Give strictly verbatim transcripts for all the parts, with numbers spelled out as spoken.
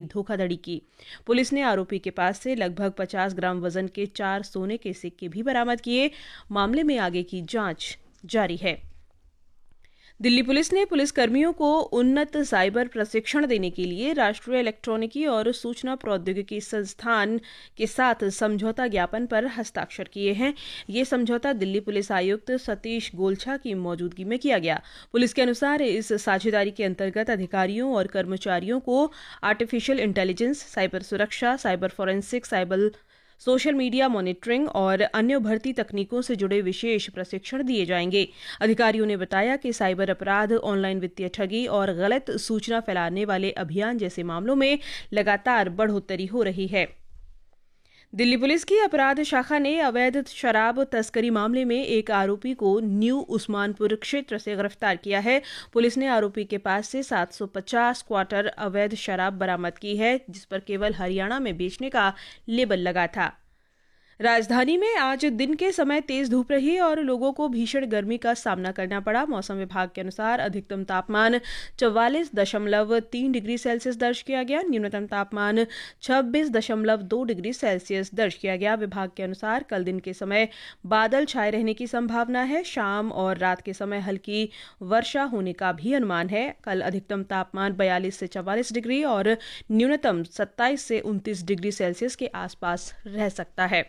धोखाधड़ी की। पुलिस ने आरोपी के पास से लगभग पचास ग्राम वजन के चार सोने के सिक्के भी बरामद किए। मामले में आगे की जांच जारी है। दिल्ली पुलिस ने पुलिसकर्मियों को उन्नत साइबर प्रशिक्षण देने के लिए राष्ट्रीय इलेक्ट्रॉनिकी और सूचना प्रौद्योगिकी संस्थान के साथ समझौता ज्ञापन पर हस्ताक्षर किए हैं। ये समझौता दिल्ली पुलिस आयुक्त सतीश गोलछा की मौजूदगी में किया गया। पुलिस के अनुसार इस साझेदारी के अंतर्गत अधिकारियों और कर्मचारियों को आर्टिफिशियल इंटेलिजेंस, साइबर सुरक्षा, cyber forensic, cyber social media monitoring और अन्य उभरती तकनीकों से जुड़े विशेष प्रशिक्षण दिए जाएंगे। अधिकारियों ने बताया कि साइबर अपराध, ऑनलाइन वित्तीय ठगी और गलत सूचना फैलाने वाले अभियान जैसे मामलों में लगातार बढ़ोतरी हो रही है। दिल्ली पुलिस की अपराध शाखा ने अवैध शराब तस्करी मामले में एक आरोपी को न्यू उस्मानपुर क्षेत्र से गिरफ्तार किया है। पुलिस ने आरोपी के पास से सात सौ पचास क्वार्टर अवैध शराब बरामद की है, जिस पर केवल हरियाणा में बेचने का लेबल लगा था। राजधानी में आज दिन के समय तेज धूप रही और लोगों को भीषण गर्मी का सामना करना पड़ा। मौसम विभाग के अनुसार अधिकतम तापमान चौवालीस दशमलव तीन डिग्री सेल्सियस दर्ज किया गया, न्यूनतम तापमान छब्बीस दशमलव दो डिग्री सेल्सियस दर्ज किया गया। विभाग के अनुसार कल दिन के समय बादल छाए रहने की संभावना है। शाम और रात के समय हल्की वर्षा होने का भी अनुमान है। कल अधिकतम तापमान बयालीस से चवालीस डिग्री और न्यूनतम सत्ताईस से उनतीस डिग्री सेल्सियस के आसपास रह सकता है।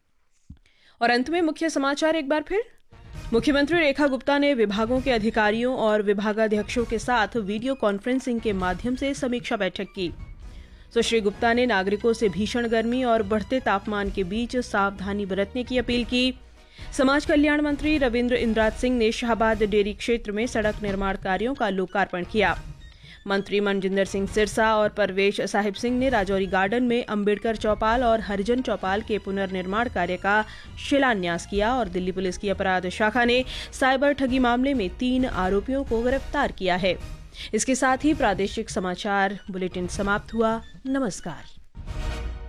और अंत में मुख्य समाचार एक बार फिर। मुख्यमंत्री रेखा गुप्ता ने विभागों के अधिकारियों और विभागाध्यक्षों के साथ वीडियो कॉन्फ्रेंसिंग के माध्यम से समीक्षा बैठक की। सुश्री गुप्ता ने नागरिकों से भीषण गर्मी और बढ़ते तापमान के बीच सावधानी बरतने की अपील की। समाज कल्याण मंत्री रविंद्र इंद्राज सिंह ने शाहबाद डेयरी क्षेत्र में सड़क निर्माण कार्यों का लोकार्पण किया। मंत्री मनजिंदर सिंह सिरसा और परवेश साहिब सिंह ने राजौरी गार्डन में अंबेडकर चौपाल और हरिजन चौपाल के पुनर्निर्माण कार्य का शिलान्यास किया। और दिल्ली पुलिस की अपराध शाखा ने साइबर ठगी मामले में तीन आरोपियों को गिरफ्तार किया है। इसके साथ ही प्रादेशिक समाचार बुलेटिन समाप्त हुआ। नमस्कार।